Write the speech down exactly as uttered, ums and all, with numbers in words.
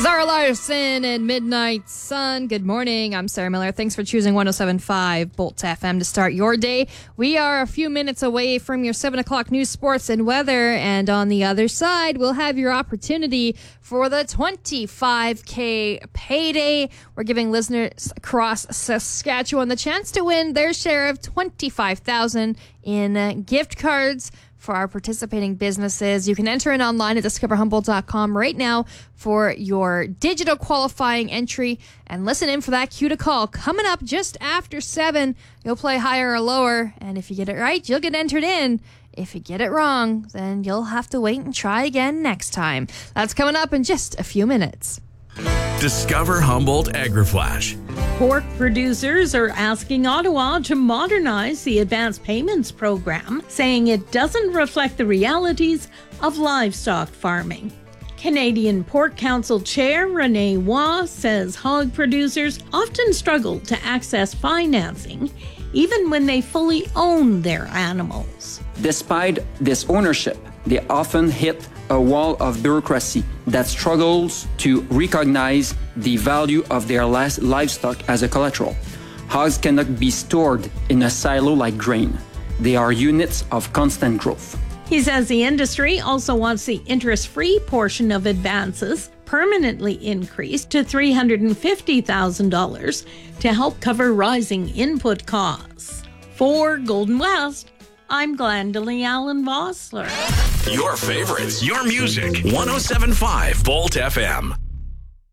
Zara Larson and Midnight Sun. Good morning. I'm Sarah Miller. Thanks for choosing one oh seven point five Bolt F M to start your day. We are a few minutes away from your seven o'clock news, sports, and weather. And on the other side, we'll have your opportunity for the twenty-five K payday. We're giving listeners across Saskatchewan the chance to win their share of twenty-five thousand dollars in uh, gift cards for our participating businesses. You can enter in online at discover humboldt dot com right now for your digital qualifying entry and listen in for that cue to call. Coming up just after seven, you'll play higher or lower, and if you get it right, you'll get entered in. If you get it wrong, then you'll have to wait and try again next time. That's coming up in just a few minutes. Discover Humboldt AgriFlash. Pork producers are asking Ottawa to modernize the advance payments program, saying it doesn't reflect the realities of livestock farming. Canadian Pork Council Chair Renee Waugh says hog producers often struggle to access financing, even when they fully own their animals. Despite this ownership, they often hit a wall of bureaucracy that struggles to recognize the value of their livestock as a collateral. Hogs cannot be stored in a silo like grain. They are units of constant growth. He says the industry also wants the interest-free portion of advances permanently increased to three hundred fifty thousand dollars to help cover rising input costs. For Golden West, I'm Glendalee Allen Vossler. Your favorites, your music. one oh seven point five Bolt F M.